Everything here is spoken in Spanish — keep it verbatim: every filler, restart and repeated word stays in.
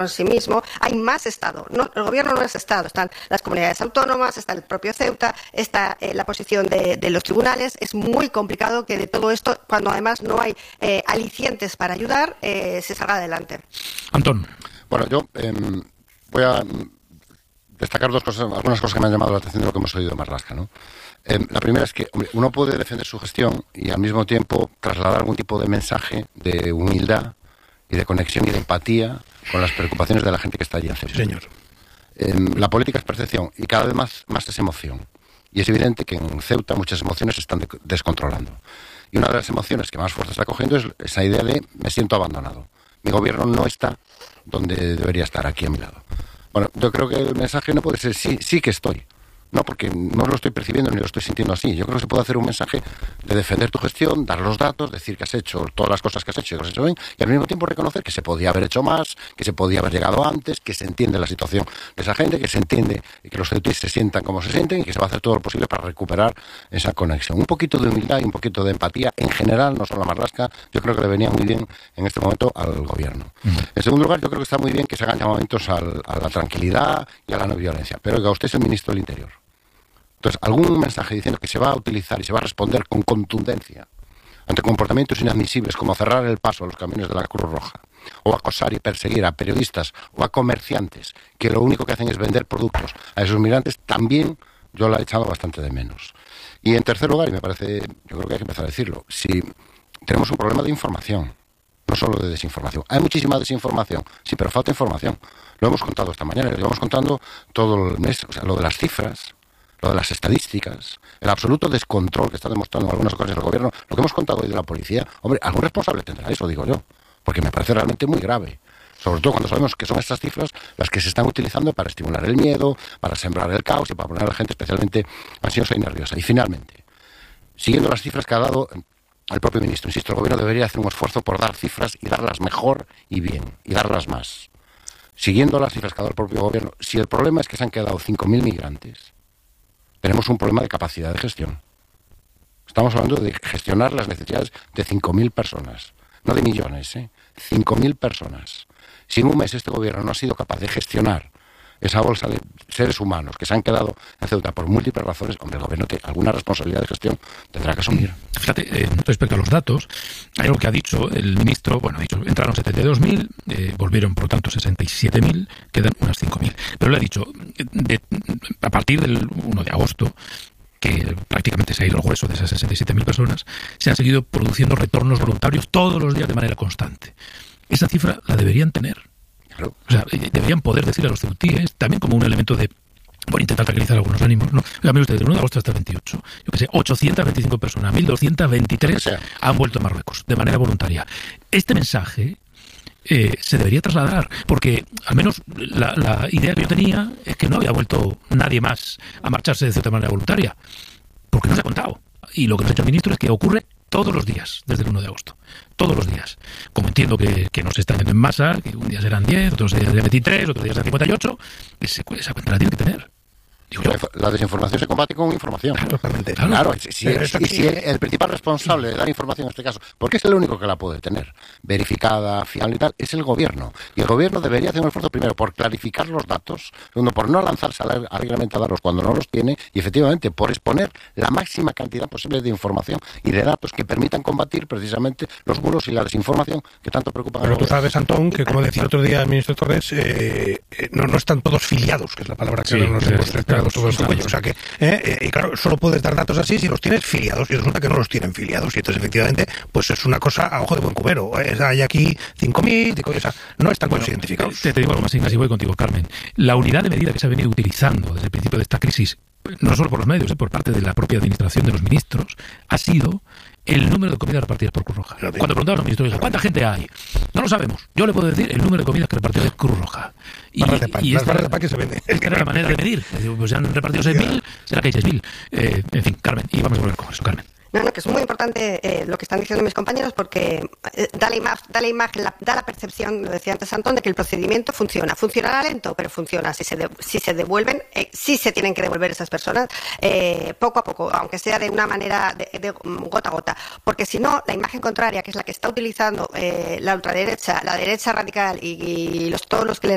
en sí mismo, hay más Estado. No, el gobierno no es Estado, están las comunidades autónomas, está el propio Ceuta, está eh, la posición de, de los tribunales. Es muy complicado que de todo esto, cuando además no hay eh, alicientes para ayudar, eh, se salga adelante. Antón. Bueno, yo eh, voy a destacar dos cosas, algunas cosas que me han llamado la atención de lo que hemos oído de Marlaska, ¿no? Eh, la primera es que hombre, uno puede defender su gestión y al mismo tiempo trasladar algún tipo de mensaje de humildad y de conexión y de empatía con las preocupaciones de la gente que está allí en Ceuta. Sí, señor. Eh, la política es percepción y cada vez más, más es emoción. Y es evidente que en Ceuta muchas emociones se están de- descontrolando. Y una de las emociones que más fuerza está cogiendo es esa idea de me siento abandonado. Mi gobierno no está donde debería estar, aquí a mi lado. Bueno, yo creo que el mensaje no puede ser sí, sí que estoy. No, porque no lo estoy percibiendo ni lo estoy sintiendo así. Yo creo que se puede hacer un mensaje de defender tu gestión, dar los datos, decir que has hecho todas las cosas que has hecho y que has hecho bien, y al mismo tiempo reconocer que se podía haber hecho más, que se podía haber llegado antes, que se entiende la situación de esa gente, que se entiende que los ceutíes se sientan como se sienten y que se va a hacer todo lo posible para recuperar esa conexión. Un poquito de humildad y un poquito de empatía en general, no solo a Marlaska, yo creo que le venía muy bien en este momento al gobierno. Uh-huh. En segundo lugar, yo creo que está muy bien que se hagan llamamientos al, a la tranquilidad y a la no violencia. Pero oiga, usted es el ministro del Interior. Entonces, algún mensaje diciendo que se va a utilizar y se va a responder con contundencia ante comportamientos inadmisibles como cerrar el paso a los camiones de la Cruz Roja o acosar y perseguir a periodistas o a comerciantes que lo único que hacen es vender productos a esos migrantes, también yo lo he echado bastante de menos. Y en tercer lugar, y me parece, yo creo que hay que empezar a decirlo, si tenemos un problema de información, no solo de desinformación. Hay muchísima desinformación, sí, pero falta información. Lo hemos contado esta mañana, lo llevamos contando todo el mes, o sea, lo de las cifras, lo de las estadísticas, el absoluto descontrol que está demostrando en algunas ocasiones el gobierno, lo que hemos contado hoy de la policía, hombre, algún responsable tendrá eso, digo yo, porque me parece realmente muy grave, sobre todo cuando sabemos que son estas cifras las que se están utilizando para estimular el miedo, para sembrar el caos y para poner a la gente especialmente ansiosa y nerviosa. Y finalmente, siguiendo las cifras que ha dado el propio ministro, insisto, el gobierno debería hacer un esfuerzo por dar cifras y darlas mejor y bien, y darlas más. Siguiendo las cifras que ha dado el propio gobierno, si el problema es que se han quedado cinco mil migrantes, tenemos un problema de capacidad de gestión. Estamos hablando de gestionar las necesidades de cinco mil personas, no de millones, ¿eh? cinco mil personas. Si en un mes este gobierno no ha sido capaz de gestionar esa bolsa de seres humanos que se han quedado en Ceuta por múltiples razones, hombre, el gobierno tiene alguna responsabilidad de gestión tendrá que asumir. Fíjate, eh, respecto a los datos, hay algo que ha dicho el ministro, bueno, ha dicho, entraron setenta y dos mil, eh, volvieron por lo tanto sesenta y siete mil, quedan unas cinco mil. Pero le ha dicho, de, a partir del uno de agosto, que prácticamente se ha ido el grueso de esas sesenta y siete mil personas, se han seguido produciendo retornos voluntarios todos los días de manera constante. Esa cifra la deberían tener. Claro. O sea, deberían poder decir a los ceutíes, también como un elemento de, por intentar tranquilizar algunos ánimos, ¿no? Mire usted, del uno de agosto hasta el veintiocho, yo que sé, ochocientas veinticinco personas, mil doscientas veintitrés han vuelto a Marruecos de manera voluntaria. Este mensaje eh, se debería trasladar, porque al menos la, la idea que yo tenía es que no había vuelto nadie más a marcharse de cierta manera voluntaria, porque no se ha contado. Y lo que nos ha hecho el ministro es que ocurre todos los días, desde el uno de agosto. Todos los días. Como entiendo que, que no se está yendo en masa, que un día serán diez, otros días serán veintitrés, otros días serán cincuenta y ocho, ese, esa cuenta la tiene que tener. Digo yo. La desinformación se combate con información. Claro, claro. claro. Si, si, y si el principal responsable de dar información en este caso, porque es el único que la puede tener, verificada, fiable y tal, es el gobierno. Y el gobierno debería hacer un esfuerzo primero por clarificar los datos, segundo por no lanzarse alegremente a darlos cuando no los tiene, y efectivamente por exponer la máxima cantidad posible de información y de datos que permitan combatir precisamente los bulos y la desinformación que tanto preocupan. Pero tú sabes, Antón, que como decía el otro día el ministro Torres, eh, eh, no, no están todos filiados, que es la palabra que sí, nos hemos claro, todos el cuello. O sea que, eh, y claro, solo puedes dar datos así si los tienes filiados, y resulta que no los tienen filiados, y entonces efectivamente, pues es una cosa a ojo de buen cubero. O sea, hay aquí cinco mil, o sea, no están bueno, identificados. Te, te digo algo más, Ignacio, voy contigo, Carmen. La unidad de medida que se ha venido utilizando desde el principio de esta crisis, no solo por los medios, eh, por parte de la propia administración de los ministros, ha sido el número de comidas repartidas por Cruz Roja. Cuando preguntaban a los ministros, ¿cuánta gente hay? No lo sabemos. Yo le puedo decir el número de comidas que repartió de Cruz Roja. Y, barras de pan, y las esta, barras de pan que se vende. Esta era la manera de medir. Pues se han repartido seis mil, será que hay seis mil. Eh, en fin, Carmen, y vamos a volver con eso, Carmen. No, no, que es muy importante eh, lo que están diciendo mis compañeros, porque eh, da la imagen, da la, imagen la, da la percepción, lo decía antes Antón, de que el procedimiento funciona. Funcionará lento, pero funciona. Si se, de, si se devuelven, eh, sí se tienen que devolver esas personas eh, poco a poco, aunque sea de una manera de, de gota a gota. Porque si no, la imagen contraria, que es la que está utilizando eh, la ultraderecha, la derecha radical y, y los, todos los que le